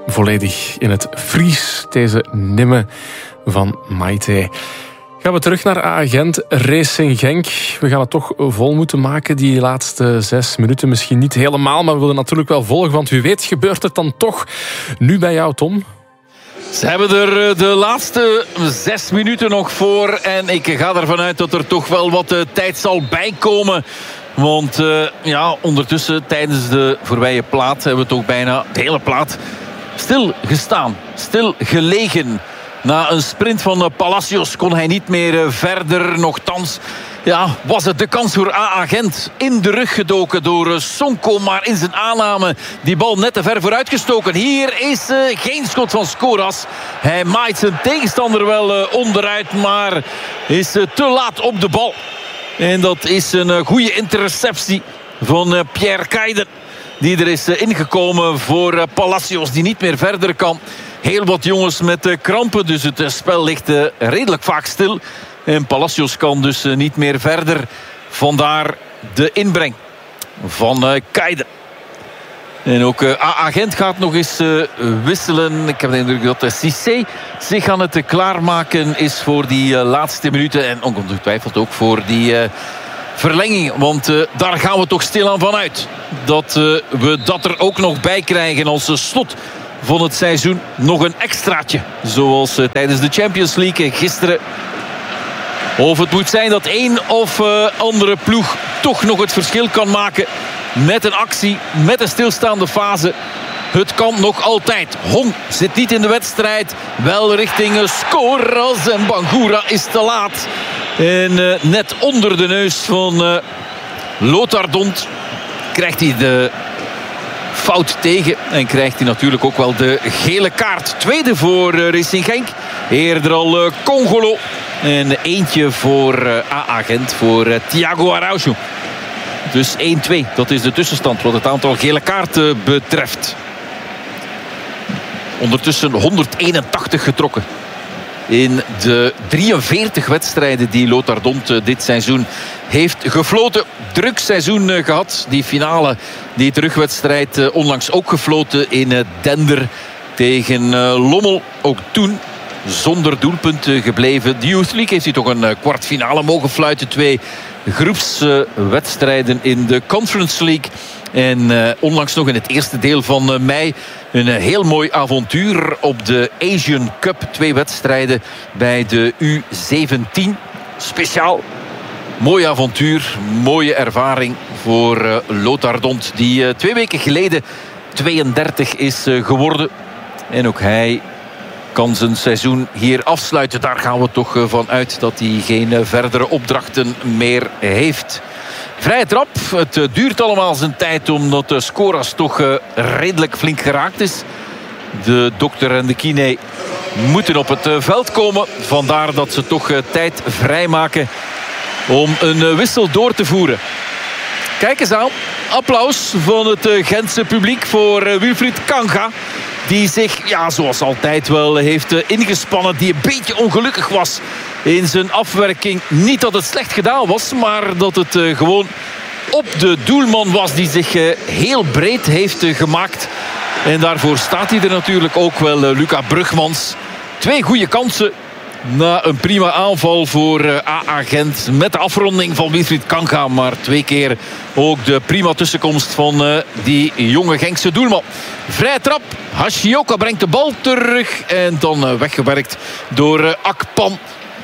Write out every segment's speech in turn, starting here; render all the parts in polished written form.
volledig in het Fries. Deze Nimme van Maite. Gaan we terug naar A-Gent Racing Genk. We gaan het toch vol moeten maken, die laatste 6 minuten. Misschien niet helemaal, maar we willen natuurlijk wel volgen. Want wie weet gebeurt het dan toch. Nu bij jou, Tom. Ze hebben er de laatste 6 minuten nog voor. En ik ga ervan uit dat er toch wel wat tijd zal bijkomen. Want ondertussen tijdens de voorbije plaat hebben we toch bijna de hele plaat stil gestaan. Stil gelegen. Na een sprint van Palacios kon hij niet meer verder. Nochtans was het de kans voor AA Gent. In de rug gedoken door Sonko. Maar in zijn aanname die bal net te ver vooruitgestoken. Hier is geen schot van Skoras. Hij maait zijn tegenstander wel onderuit. Maar is te laat op de bal. En dat is een goede interceptie van Pierre Kayden. Die er is ingekomen voor Palacios. Die niet meer verder kan. Heel wat jongens met krampen. Dus het spel ligt redelijk vaak stil. En Palacios kan dus niet meer verder. Vandaar de inbreng van Kayden. En ook AA Gent gaat nog eens wisselen. Ik heb de indruk dat Cissé zich aan het klaarmaken is voor die laatste minuten. En ongetwijfeld ook voor die verlenging. Want daar gaan we toch stilaan van uit. Dat we dat er ook nog bij krijgen als slot van het seizoen. Nog een extraatje. Zoals tijdens de Champions League gisteren. Of het moet zijn dat één of andere ploeg toch nog het verschil kan maken. Met een actie, met een stilstaande fase. Het kan nog altijd. Hong zit niet in de wedstrijd. Wel richting Skoras. En Bangura is te laat. En net onder de neus van Lothar Dont krijgt hij de fout tegen. En krijgt hij natuurlijk ook wel de gele kaart. Tweede voor Racing Genk. Eerder al Congolo. En eentje voor AA Gent, voor Thiago Araujo. Dus 1-2, dat is de tussenstand wat het aantal gele kaarten betreft. Ondertussen 181 getrokken. In de 43 wedstrijden die Lothar Dont dit seizoen heeft gefloten. Druk seizoen gehad. Die finale, die terugwedstrijd onlangs ook gefloten in Dender tegen Lommel. Ook toen zonder doelpunten gebleven. De Youth League heeft hij toch een kwartfinale mogen fluiten. 2 groepswedstrijden in de Conference League. En onlangs nog in het eerste deel van mei een heel mooi avontuur op de Asian Cup. 2 wedstrijden bij de U17. Speciaal. Mooi avontuur, mooie ervaring voor Lothar Dont. Die 2 weken geleden 32 is geworden. En ook hij kan zijn seizoen hier afsluiten. Daar gaan we toch van uit dat hij geen verdere opdrachten meer heeft. Vrije trap. Het duurt allemaal zijn tijd omdat Skoras toch redelijk flink geraakt is. De dokter en de kine moeten op het veld komen. Vandaar dat ze toch tijd vrijmaken om een wissel door te voeren. Kijk eens aan. Applaus van het Gentse publiek voor Wilfried Kanga. Die zich, zoals altijd wel, heeft ingespannen. Die een beetje ongelukkig was in zijn afwerking. Niet dat het slecht gedaan was, maar dat het gewoon op de doelman was. Die zich heel breed heeft gemaakt. En daarvoor staat hij er natuurlijk ook wel, Luca Brugmans. 2 goede kansen. Na een prima aanval voor AA Gent. Met de afronding van Wilfried Kanga. Maar 2 keer ook de prima tussenkomst van die jonge Genkse doelman. Vrije trap. Hashioka brengt de bal terug. En dan weggewerkt door Akpan.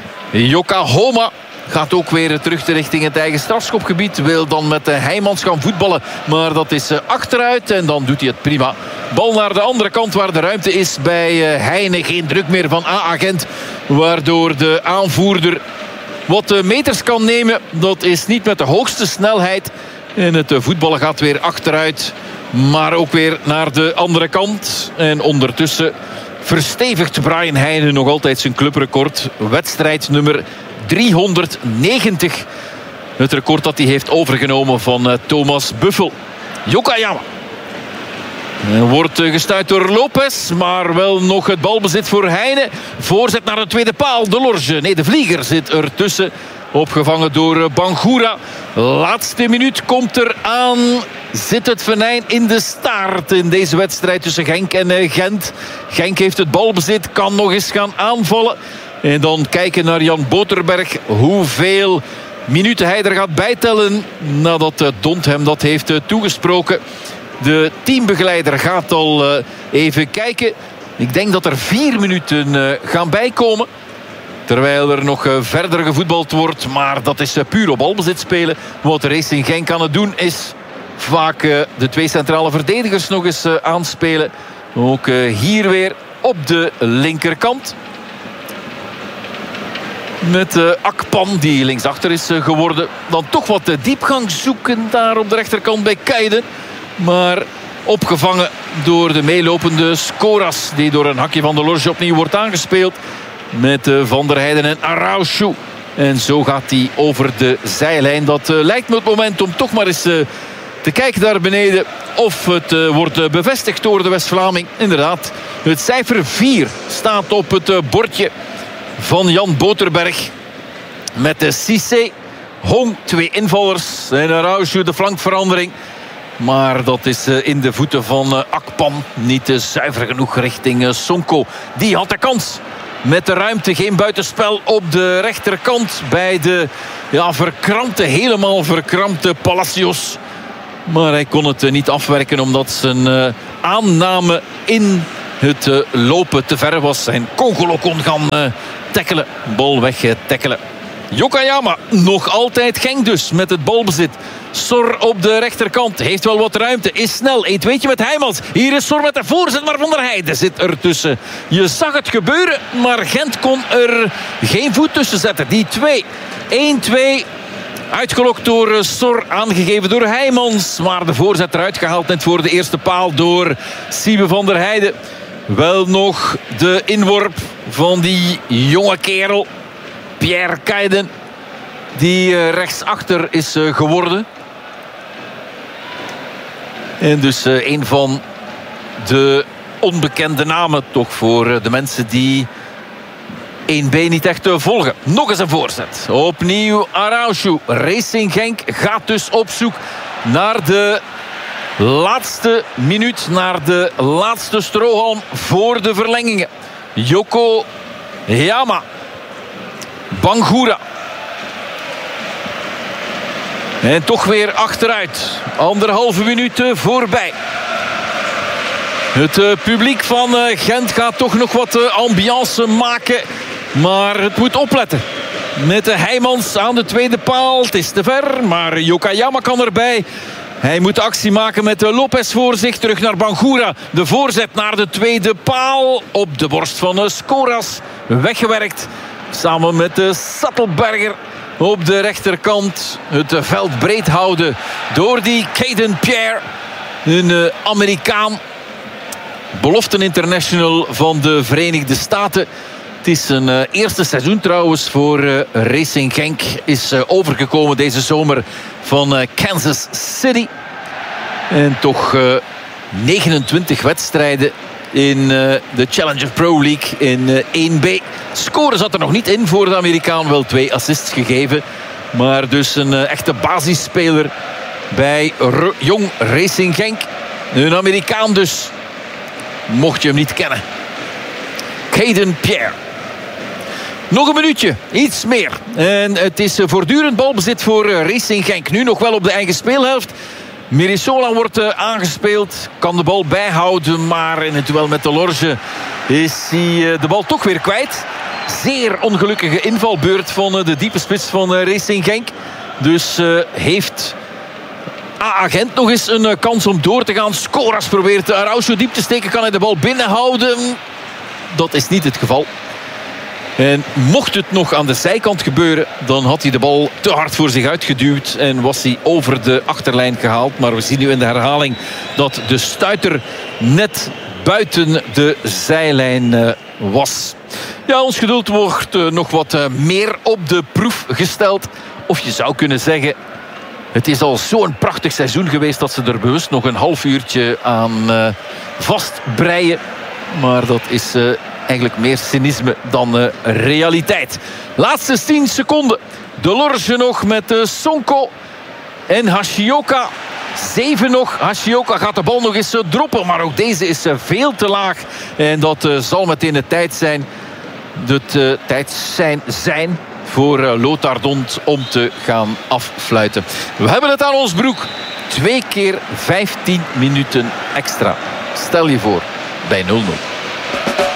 Yokohama gaat ook weer terug richting het eigen strafschopgebied. Wil dan met Heijmans gaan voetballen. Maar dat is achteruit. En dan doet hij het prima. Bal naar de andere kant waar de ruimte is bij Heine. Geen druk meer van AA Gent. Waardoor de aanvoerder wat meters kan nemen. Dat is niet met de hoogste snelheid. En het voetballen gaat weer achteruit. Maar ook weer naar de andere kant. En ondertussen verstevigt Brian Heine nog altijd zijn clubrecord. Wedstrijd nummer 390. Het record dat hij heeft overgenomen van Thomas Buffel. Yokoyama. Wordt gestuit door Lopez, maar wel nog het balbezit voor Heine. Voorzet naar de tweede paal. De Lorge, nee, de Vlieger zit ertussen. Opgevangen door Bangura. Laatste minuut komt er aan. Zit het venijn in de staart in deze wedstrijd tussen Genk en Gent. Genk heeft het balbezit, kan nog eens gaan aanvallen. En dan kijken naar Jan Boterberg hoeveel minuten hij er gaat bijtellen nadat Dont hem dat heeft toegesproken. De teambegeleider gaat al even kijken. Ik denk dat er 4 minuten gaan bijkomen. Terwijl er nog verder gevoetbald wordt. Maar dat is puur op balbezit spelen. Wat Racing Genk aan het doen is vaak de 2 centrale verdedigers nog eens aanspelen. Ook hier weer op de linkerkant. Met Akpan die linksachter is geworden. Dan toch wat diepgang zoeken daar op de rechterkant bij Keiden. Maar opgevangen door de meelopende Skoras. Die door een hakje van de Lorge opnieuw wordt aangespeeld. Met Van der Heijden en Araújo. En zo gaat hij over de zijlijn. Dat lijkt me het moment om toch maar eens te kijken daar beneden. Of het wordt bevestigd door de West-Vlaming. Inderdaad, het cijfer 4 staat op het bordje van Jan Boterberg. Met de Cissé, Hong, 2 invallers. En Araújo de flankverandering. Maar dat is in de voeten van Akpan. Niet zuiver genoeg richting Sonko. Die had de kans. Met de ruimte, geen buitenspel op de rechterkant. Bij de helemaal verkrampte Palacios. Maar hij kon het niet afwerken omdat zijn aanname in het lopen te ver was. En Kogelo kon gaan tackelen. Bal weg tackelen. Yokoyama, nog altijd Genk dus met het balbezit. Sor op de rechterkant, heeft wel wat ruimte, is snel. 1-2'tje met Heijmans. Hier is Sor met de voorzet, maar Van der Heijden zit ertussen. Je zag het gebeuren, maar Gent kon er geen voet tussen zetten. Die 2. 1-2. Uitgelokt door Sor, aangegeven door Heijmans. Maar de voorzet eruit gehaald net voor de eerste paal door Siebe Van der Heijden. Wel nog de inworp van die jonge kerel. Pierre Keiden, die rechtsachter is geworden. En dus een van de onbekende namen toch voor de mensen die 1B niet echt volgen. Nog eens een voorzet. Opnieuw Araújo. Racing Genk gaat dus op zoek naar de laatste minuut. Naar de laatste strohalm voor de verlengingen. Yokoyama. Bangura. En toch weer achteruit. 1,5 minuut voorbij. Het publiek van Gent gaat toch nog wat ambiance maken. Maar het moet opletten. Met de Heijmans aan de tweede paal. Het is te ver, maar Yokoyama kan erbij. Hij moet actie maken met Lopez voor zich. Terug naar Bangura. De voorzet naar de tweede paal. Op de borst van Skoras. Weggewerkt. Samen met de Sattelberger op de rechterkant. Het veld breed houden door die Caden Pierre. Een Amerikaan. Beloften international van de Verenigde Staten. Het is een eerste seizoen trouwens voor Racing Genk. Is overgekomen deze zomer van Kansas City. En toch 29 wedstrijden in de Challenger Pro League in 1B. Scoren zat er nog niet in voor de Amerikaan. Wel 2 assists gegeven. Maar dus een echte basisspeler bij Jong Racing Genk. Een Amerikaan dus. Mocht je hem niet kennen. Caden Pierre. Nog een minuutje, iets meer. En het is voortdurend balbezit voor Racing Genk. Nu nog wel op de eigen speelhelft. Mirisola wordt aangespeeld. Kan de bal bijhouden. Maar in het duel met de Lorge is hij de bal toch weer kwijt. Zeer ongelukkige invalbeurt van de diepe spits van Racing Genk. Dus heeft AA Gent nog eens een kans om door te gaan. Skoras probeert Araújo diep te steken. Kan hij de bal binnenhouden? Dat is niet het geval. En mocht het nog aan de zijkant gebeuren, dan had hij de bal te hard voor zich uitgeduwd en was hij over de achterlijn gehaald. Maar we zien nu in de herhaling dat de stuiter net buiten de zijlijn was. Ja, ons geduld wordt nog wat meer op de proef gesteld. Of je zou kunnen zeggen, het is al zo'n prachtig seizoen geweest dat ze er bewust nog een half uurtje aan vastbreien. Maar dat is eigenlijk meer cynisme dan realiteit. Laatste 10 seconden. Delorge nog met Sonko en Hashioka. 7 nog. Hashioka gaat de bal nog eens droppen. Maar ook deze is veel te laag. En dat zal meteen de tijd zijn. De tijd zijn voor Lothar Dont om te gaan afluiten. We hebben het aan ons broek. 2 keer 15 minuten extra. Stel je voor bij 0-0.